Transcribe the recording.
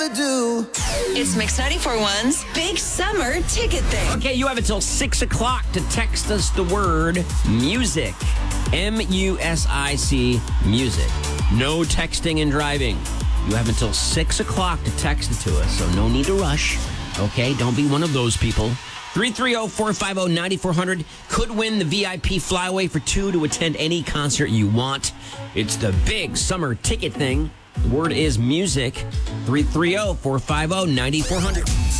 It's Mix 94.1's Big Summer Ticket Thing. Okay, you have until 6 o'clock to text us the word music. MUSIC, music. No texting and driving. You have until 6 o'clock to text it to us, so no need to rush. Okay, don't be one of those people. 330-450-9400 could win the VIP flyaway for two to attend any concert you want. It's the big summer ticket thing. The word is music. 330-450-9400.